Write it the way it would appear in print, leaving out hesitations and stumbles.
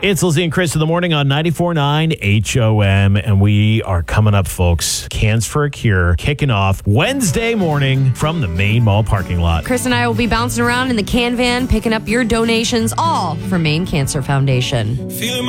It's Lizzie and Chris in the morning on 94.9 HOM, and we are coming up, folks. Cans for a Cure kicking off Wednesday morning from the Main Mall parking lot. Chris and I will be bouncing around in the can van, picking up your donations, all for Maine Cancer Foundation. Feeling